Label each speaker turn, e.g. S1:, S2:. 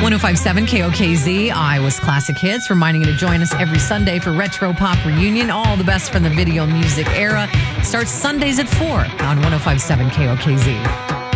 S1: 1057 KOKZ, Iowa's Classic Hits, reminding you to join us every Sunday for Retro Pop Reunion. All the best from the video music era starts Sundays at 4 on 1057 KOKZ.